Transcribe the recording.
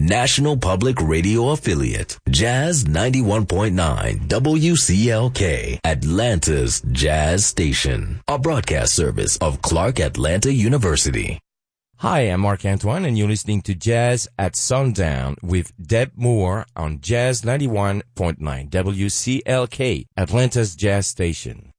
National Public Radio affiliate, Jazz 91.9 WCLK, Atlanta's Jazz Station, a broadcast service of Clark Atlanta University. Hi, I'm Mark Antoine, and you're listening to Jazz at Sundown with Deb Moore on Jazz 91.9 WCLK, Atlanta's Jazz Station.